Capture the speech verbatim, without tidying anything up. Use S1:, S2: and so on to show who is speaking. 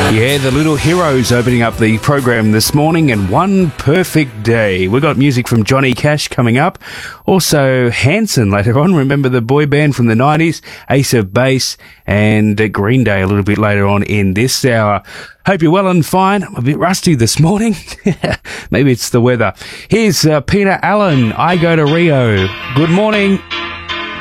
S1: Yeah, the Little Heroes opening up the program this morning, and One Perfect Day. We've got music from Johnny Cash coming up. Also, Hanson later on. Remember the boy band from the nineties, Ace of Base, and Green Day a little bit later on in this hour. Hope you're well and fine. I'm a bit rusty this morning. Maybe it's the weather. Here's uh, Peter Allen, I Go to Rio. Good morning.